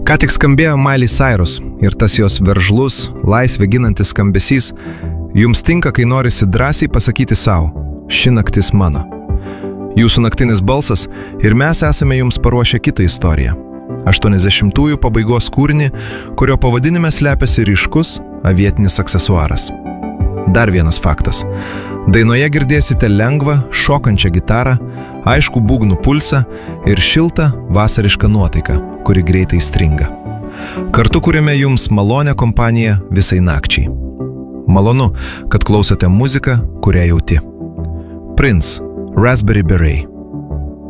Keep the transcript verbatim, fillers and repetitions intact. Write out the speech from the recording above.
Ką tik skambėjo Miley Cyrus ir tas jos veržlus, laisvę ginantis skambesys jums tinka, kai norisi drąsiai pasakyti savo: ši naktis mano. Jūsų naktinis balsas ir mes esame jums paruošę kitą istoriją. aštuoniasdešimtųjų pabaigos kūrinį, kurio pavadinime slepiasi ryškus avietinis aksesuaras. Dar vienas faktas. Dainoje girdėsite lengvą, šokančią gitarą, aišku būgnų pulsą ir šiltą vasarišką nuotaiką, kuri greitai stringa. Kartu kuriame jums malonę kompaniją visai nakčiai. Malonu, kad klausote muziką, kurią jauti. Prince, Raspberry Beret.